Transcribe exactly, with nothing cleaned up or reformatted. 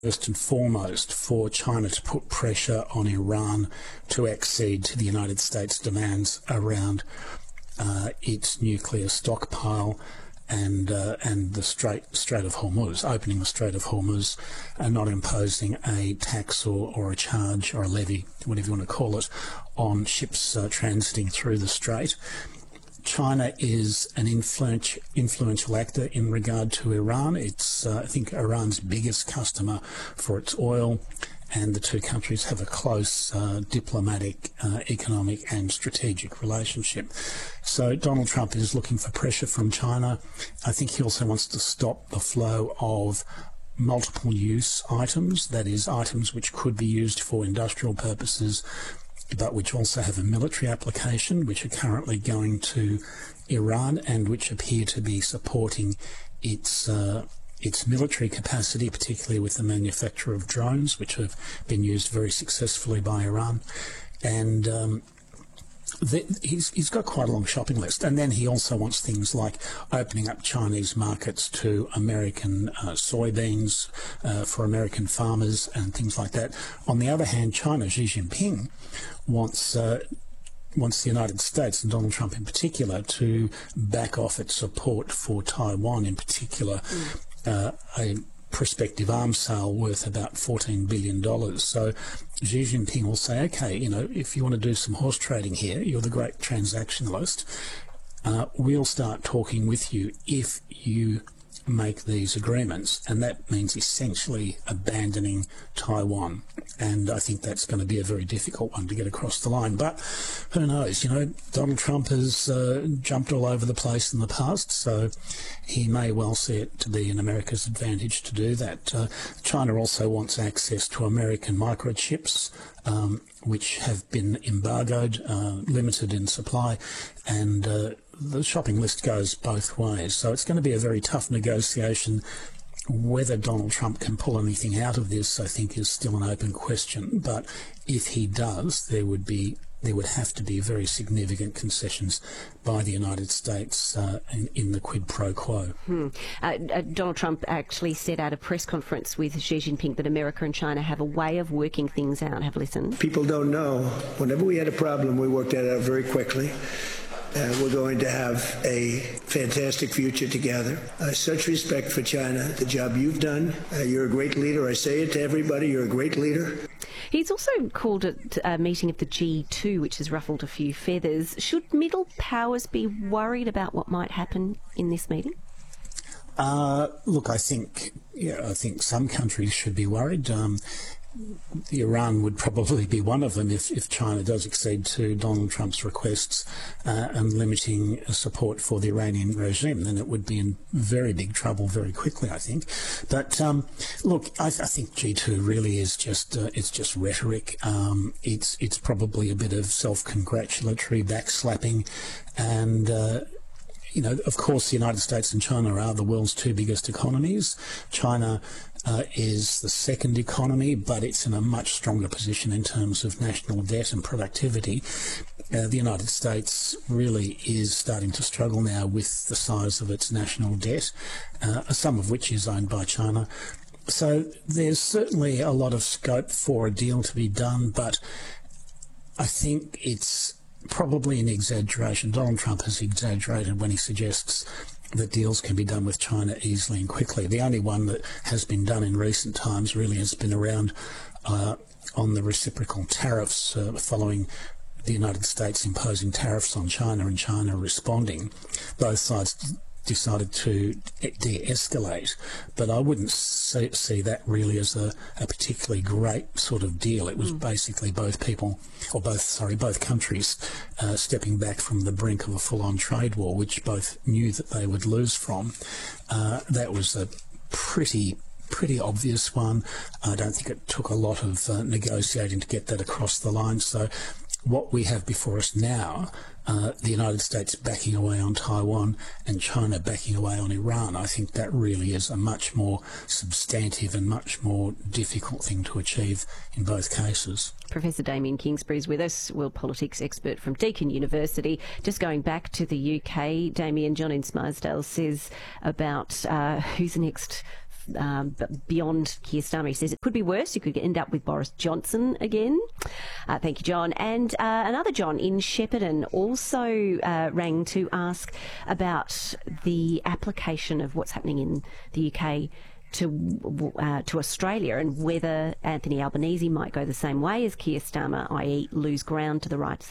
First and foremost, for China to put pressure on Iran to accede to the United States demands around uh, its nuclear stockpile and uh, and the Strait, Strait of Hormuz, opening the Strait of Hormuz and not imposing a tax or, or a charge or a levy, whatever you want to call it, on ships uh, transiting through the Strait. China is an influence, influential actor in regard to Iran. It's, uh, I think, Iran's biggest customer for its oil, and the two countries have a close uh, diplomatic, uh, economic and strategic relationship. So Donald Trump is looking for pressure from China. I think he also wants to stop the flow of multiple use items, that is, items which could be used for industrial purposes but which also have a military application, which are currently going to Iran and which appear to be supporting its uh, its military capacity, particularly with the manufacture of drones, which have been used very successfully by Iran. And um, the, he's, he's got quite a long shopping list. And then he also wants things like opening up Chinese markets to American uh, soybeans uh, for American farmers and things like that. On the other hand, China, Xi Jinping, wants uh, wants the United States, and Donald Trump in particular, to back off its support for Taiwan in particular, mm. uh, a prospective arms sale worth about fourteen billion dollars. So Xi Jinping will say, okay, you know, if you want to do some horse trading here, you're the great transactionalist, uh, we'll start talking with you if you make these agreements, and that means essentially abandoning Taiwan, and I think that's going to be a very difficult one to get across the line. But who knows, you know, Donald Trump has uh, jumped all over the place in the past, so he may well see it to be in America's advantage to do that. Uh, China also wants access to American microchips, um, which have been embargoed, uh, limited in supply, and uh, the shopping list goes both ways. So it's going to be a very tough negotiation. Whether Donald Trump can pull anything out of this, I think, is still an open question. But if he does, there would be there would have to be very significant concessions by the United States uh, in, in the quid pro quo. Hmm. Uh, uh, Donald Trump actually said at a press conference with Xi Jinping that America and China have a way of working things out. Have a listen. People don't know. Whenever we had a problem, we worked that out very quickly. Uh, we're going to have a fantastic future together. Uh, such respect for China, the job you've done. Uh, you're a great leader. I say it to everybody, you're a great leader. He's also called it a meeting of the G two, which has ruffled a few feathers. Should middle powers be worried about what might happen in this meeting? Uh, look, I think, yeah, I think some countries should be worried. Um, Iran would probably be one of them if, if China does accede to Donald Trump's requests uh, and limiting support for the Iranian regime. Then it would be in very big trouble very quickly, I think. But um, look, I, I think G two really is just uh, it's just rhetoric. Um, it's it's probably a bit of self-congratulatory backslapping, and uh, you know, of course, the United States and China are the world's two biggest economies. China Uh, is the second economy, but it's in a much stronger position in terms of national debt and productivity. Uh, the United States really is starting to struggle now with the size of its national debt, uh, some of which is owned by China. So there's certainly a lot of scope for a deal to be done, but I think it's probably an exaggeration. Donald Trump has exaggerated when he suggests that deals can be done with China easily and quickly. The only one that has been done in recent times really has been around uh, on the reciprocal tariffs uh, following the United States imposing tariffs on China and China responding. Both sides decided to de-escalate, but I wouldn't see, see that really as a, a particularly great sort of deal. It was mm. basically both people, or both, sorry, both countries uh, stepping back from the brink of a full-on trade war, which both knew that they would lose from. Uh, that was a pretty pretty obvious one. I don't think it took a lot of uh, negotiating to get that across the line. So what we have before us now, uh, the United States backing away on Taiwan and China backing away on Iran, I think that really is a much more substantive and much more difficult thing to achieve in both cases. Professor Damien Kingsbury is with us, world politics expert from Deakin University. Just going back to the U K, Damien, John in Smarsdale says about uh, who's the next um, but beyond Keir Starmer. He says it could be worse. You could end up with Boris Johnson again. Uh, thank you, John. And uh, another John in Shepparton also uh, rang to ask about the application of what's happening in the U K to uh, to Australia, and whether Anthony Albanese might go the same way as Keir Starmer, that is lose ground to the right